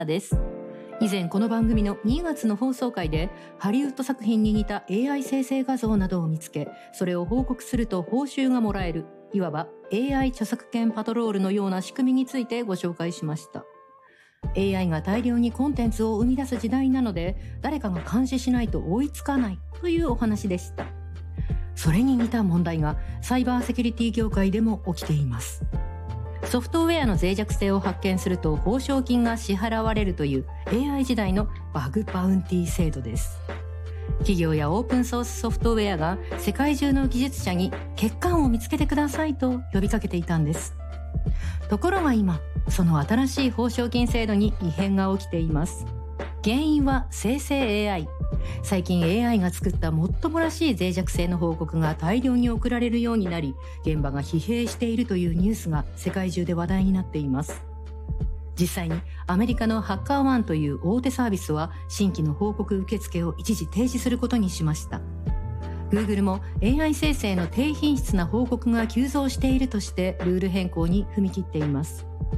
です。以前この番組の2月の放送回でハリウッド作品に似た AI 生成画像などを見つけ、それを報告すると報酬がもらえる、いわば AI 著作権パトロールのような仕組みについてご紹介しました。 AI が大量にコンテンツを生み出す時代なので、誰かが監視しないと追いつかないというお話でした。それに似た問題がサイバーセキュリティ業界でも起きています。ソフトウェアの脆弱性を発見すると報奨金が支払われるという AI 時代のバグバウンティ制度です。企業やオープンソースソフトウェアが世界中の技術者に欠陥を見つけてくださいと呼びかけていたんです。ところが今、その新しい報奨金制度に異変が起きています。原因は生成 AI。最近 AI が作ったもっともらしい脆弱性の報告が大量に送られるようになり、現場が疲弊しているというニュースが世界中で話題になっています。実際にアメリカのハッカーワンという大手サービスは新規の報告受付を一時停止することにしました。Google も AI 生成の低品質な報告が急増しているとしてルール変更に踏み切っています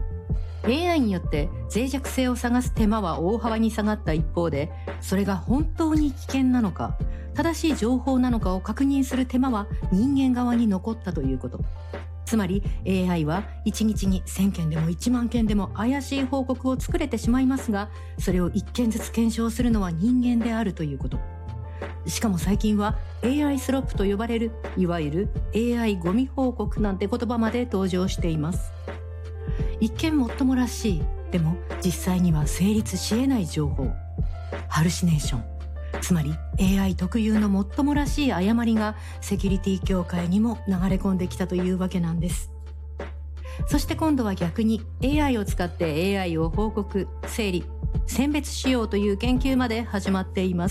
。AI によって脆弱性を探す手間は大幅に下がった一方で、それが本当に危険なのか、正しい情報なのかを確認する手間は人間側に残ったということ。つまり AI は1日に1000件でも1万件でも怪しい報告を作れてしまいますが、それを1件ずつ検証するのは人間であるということ。しかも最近は AI スロップと呼ばれる、いわゆる AI ゴミ報告なんて言葉まで登場しています。一見もっともらしい、でも実際には成立し得ない情報、ハルシネーション、つまり AI 特有のもっともらしい誤りがセキュリティ業界にも流れ込んできたというわけなんです。そして今度は逆に AI を使って AI を報告、整理、選別しようという研究まで始まっています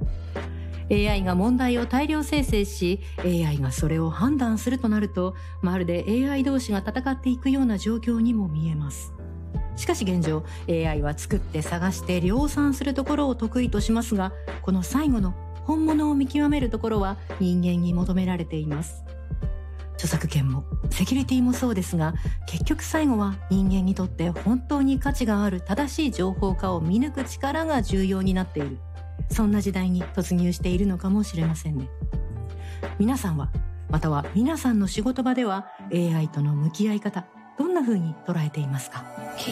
。AI が問題を大量生成し、AI がそれを判断するとなると、まるで AI 同士が戦っていくような状況にも見えます。しかし現状、AI は作って探して量産するところを得意としますが、この最後の本物を見極めるところは人間に求められています。著作権もセキュリティもそうですが、結局最後は人間にとって本当に価値がある正しい情報かを見抜く力が重要になっている。そんな時代に突入しているのかもしれませんね。皆さんは、または皆さんの仕事場では AI との向き合い方、どんな風に捉えていますか？